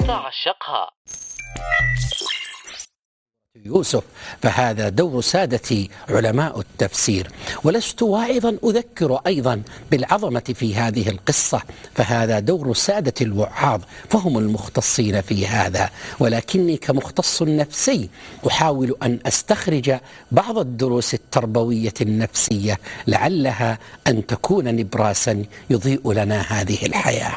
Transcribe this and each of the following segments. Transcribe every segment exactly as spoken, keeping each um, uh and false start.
تعشقها. يوسف فهذا دور سادة علماء التفسير، ولست واعظا أذكر أيضا بالعظمة في هذه القصة، فهذا دور سادة الوعاظ فهم المختصين في هذا، ولكني كمختص نفسي أحاول أن أستخرج بعض الدروس التربوية النفسية لعلها أن تكون نبراسا يضيء لنا هذه الحياة.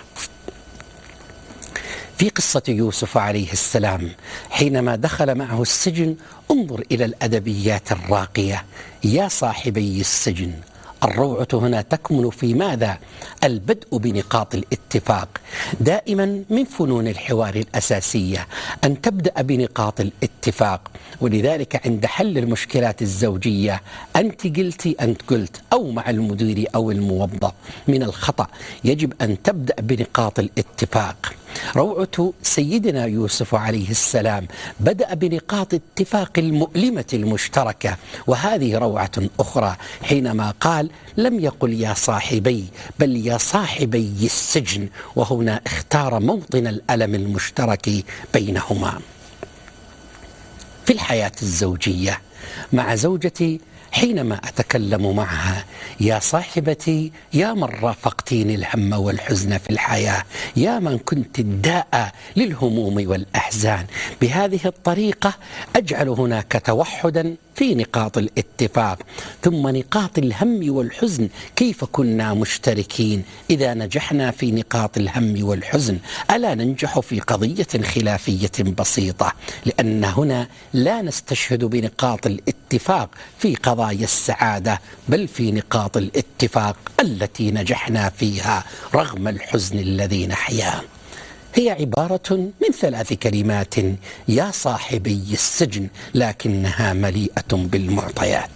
في قصة يوسف عليه السلام حينما دخل معه السجن انظر إلى الأدبيات الراقية. يا صاحبي السجن، الروعة هنا تكمن في ماذا؟ البدء بنقاط الاتفاق. دائما من فنون الحوار الأساسية أن تبدأ بنقاط الاتفاق، ولذلك عند حل المشكلات الزوجية أنت قلتي أنت قلت، أو مع المدير أو الموظف من الخطأ، يجب أن تبدأ بنقاط الاتفاق. روعة سيدنا يوسف عليه السلام بدأ بنقاط اتفاق المؤلمة المشتركة، وهذه روعة أخرى حينما قال لم يقل يا صاحبي بل يا صاحبي السجن، وهنا اختار موطن الألم المشترك بينهما. في الحياة الزوجية مع زوجتي حينما أتكلم معها يا صاحبتي، يا من رافقتيني الهم والحزن في الحياة، يا من كنت الداء للهموم والأحزان، بهذه الطريقة أجعل هناك توحدا في نقاط الاتفاق. ثم نقاط الهم والحزن، كيف كنا مشتركين إذا نجحنا في نقاط الهم والحزن؟ ألا ننجح في قضية خلافية بسيطة؟ لأن هنا لا نستشهد بنقاط الاتفاق في قضايا السعادة، بل في نقاط الاتفاق التي نجحنا فيها رغم الحزن الذي نحياه. هي عبارة من ثلاث كلمات يا صاحبي السجن، لكنها مليئة بالمعطيات.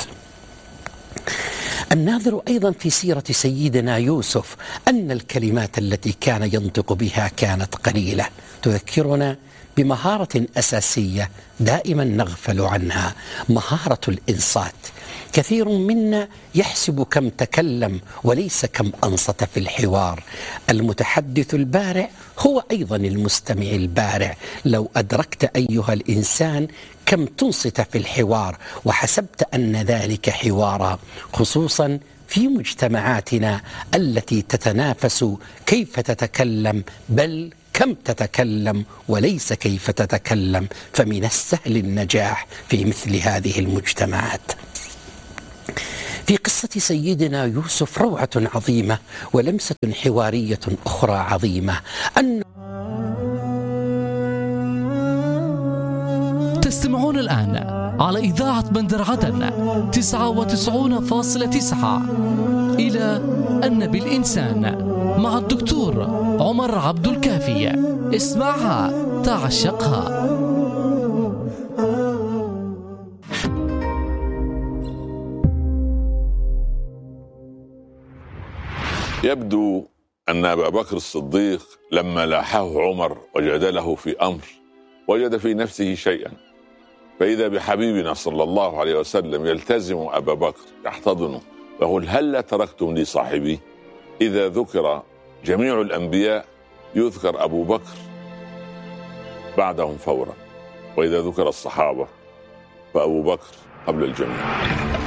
الناظر أيضا في سيرة سيدنا يوسف أن الكلمات التي كان ينطق بها كانت قليلة، تذكرنا بمهارة أساسية دائما نغفل عنها، مهارة الإنصات. كثير منا يحسب كم تكلم وليس كم أنصت في الحوار. المتحدث البارع هو أيضا المستمع البارع. لو أدركت أيها الإنسان كم تنصت في الحوار وحسبت أن ذلك حوارا، خصوصا في مجتمعاتنا التي تتنافس كيف تتكلم بل كم تتكلم وليس كيف تتكلم، فمن السهل النجاح في مثل هذه المجتمعات. في قصة سيدنا يوسف روعة عظيمة ولمسة حوارية أخرى عظيمة. أن تستمعون الآن على إذاعة بندر عدن تسعة وتسعون فاصلة تسعة إلى أن بالإنسان مع الدكتور عمر عبد الكافي. اسمعها تعشقها. يبدو أن أبا بكر الصديق لما لاحه عمر وجادله في أمر وجد في نفسه شيئا، فإذا بحبيبنا صلى الله عليه وسلم يلتزم أبا بكر يحتضنه ويقول هل تركتم لي صاحبي؟ إذا ذكر جميع الأنبياء يذكر أبو بكر بعدهم فورا، وإذا ذكر الصحابة فأبو بكر قبل الجميع.